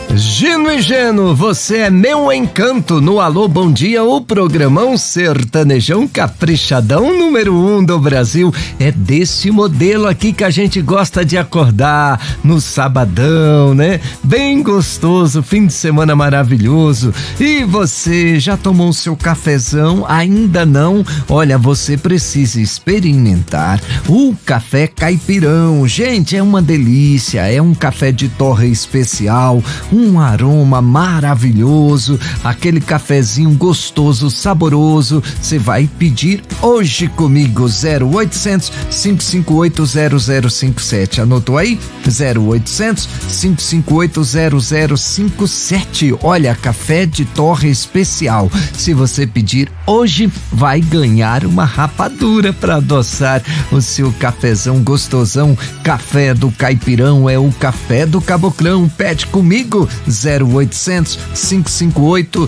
Gino e Geno, você é meu encanto no Alô Bom Dia, o programão sertanejão caprichadão número 1 do Brasil. É desse modelo aqui que a gente gosta de acordar no sabadão, né? Bem gostoso, fim de semana maravilhoso. E você já tomou o seu cafezão? Ainda não? Olha, você precisa experimentar o café caipirão. Gente, é uma delícia, é um café de torra especial, um aroma maravilhoso, aquele cafezinho gostoso, saboroso. Você vai pedir hoje comigo, 0800 558 0057. Anotou aí? 0800 558 0057. Olha, café de torra especial. Se você pedir hoje, vai ganhar uma rapadura para adoçar o seu cafezão gostosão. Café do Caipirão é o café do Caboclão. Pede comigo, 0800 558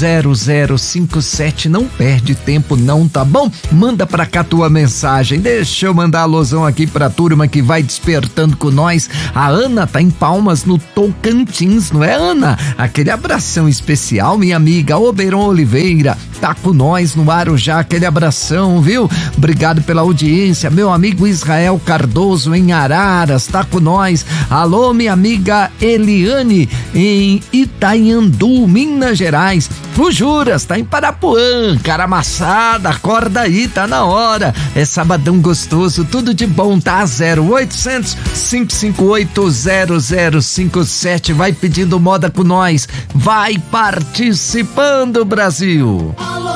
0057. Não perde tempo não, tá bom? Manda pra cá tua mensagem. Deixa eu mandar alusão aqui pra turma que vai despertando com nós. A Ana tá em Palmas, no Tocantins, não é, Ana? Aquele abração especial, minha amiga Oberon Oliveira, tá com nós no Arujá, aquele abração, viu? Obrigado pela audiência. Meu amigo Israel Cardoso em Araras, tá com nós. Alô, minha amiga Eliane em Itanhandu, Minas Gerais. O Juras tá em Parapuã, cara amassada, acorda aí, tá na hora. É sabadão gostoso, tudo de bom, tá? 0800 558 0057. Vai pedindo moda com nós, vai participando, Brasil.